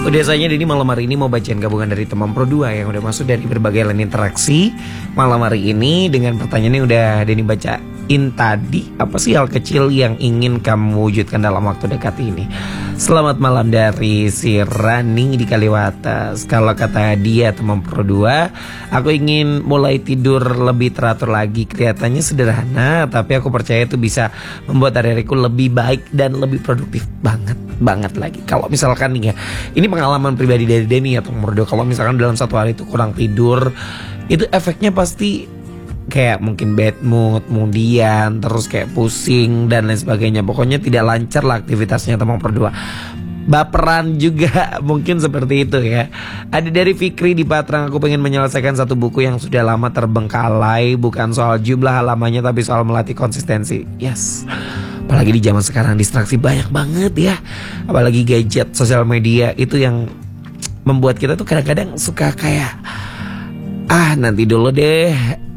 Udah saatnya Denny malam hari ini mau bacain gabungan dari teman Pro 2 yang udah masuk dari berbagai lain interaksi. Malam hari ini dengan pertanyaannya udah Denny bacain tadi. Apa sih hal kecil yang ingin kamu wujudkan dalam waktu dekat ini? Selamat malam dari si Rani di Kaliwates. Kalau kata dia teman Pro 2, aku ingin mulai tidur lebih teratur lagi. Kelihatannya sederhana, tapi aku percaya itu bisa membuat hari-hariku lebih baik dan lebih produktif banget lagi. Kalau misalkan nih ya, ini pengalaman pribadi dari Denny atau Murdo. Kalau misalkan dalam satu hari itu kurang tidur, itu efeknya pasti kayak mungkin bad mood, kemudian terus kayak pusing dan lain sebagainya. Pokoknya tidak lancar lah aktivitasnya teman berdua. Baperan juga mungkin seperti itu ya. Ada dari Fikri di Patrang, aku pengen menyelesaikan satu buku yang sudah lama terbengkalai. Bukan soal jumlah halamannya, tapi soal melatih konsistensi. Yes. Apalagi di zaman sekarang distraksi banyak banget ya. Apalagi gadget, sosial media itu yang membuat kita tuh kadang-kadang suka kayak nanti dulu deh,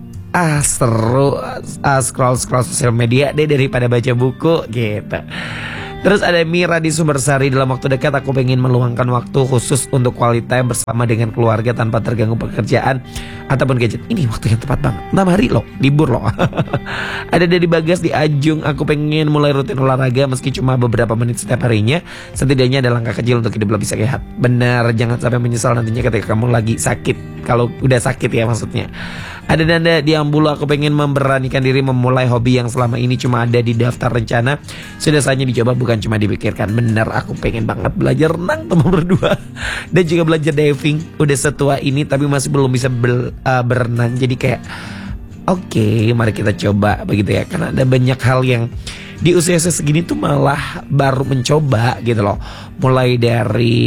seru, scroll sosial media deh daripada baca buku gitu. Terus ada Mira di Sumbersari, dalam waktu dekat aku pengen meluangkan waktu khusus untuk quality time bersama dengan keluarga tanpa terganggu pekerjaan ataupun gadget. Ini waktu yang tepat banget, 6 hari loh, libur loh. Ada dari Bagas di Ajung, aku pengen mulai rutin olahraga meski cuma beberapa menit setiap harinya. Setidaknya ada langkah kecil untuk hidup lebih sehat. Benar, jangan sampai menyesal nantinya ketika kamu lagi sakit. Kalau udah sakit ya maksudnya. Ada Nanda di Ambulu, aku pengen memberanikan diri memulai hobi yang selama ini cuma ada di daftar rencana. Sudah saatnya dicoba, bukan cuma dipikirkan. Bener, aku pengen banget belajar renang teman berdua. Dan juga belajar diving. Udah setua ini tapi masih belum bisa berenang. Jadi kayak oke, mari kita coba begitu ya. Karena ada banyak hal yang di usia segini tuh malah baru mencoba gitu loh. Mulai dari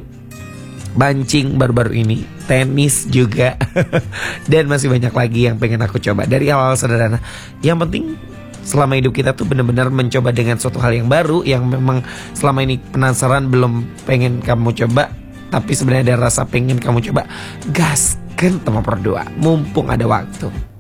mancing baru-baru ini, tenis juga. Dan masih banyak lagi yang pengen aku coba. Dari hal-hal sederhana. Yang penting selama hidup kita tuh benar-benar mencoba dengan suatu hal yang baru, yang memang selama ini penasaran belum pengen kamu coba, tapi sebenarnya ada rasa pengen kamu coba. Gaskan teman berdua, mumpung ada waktu.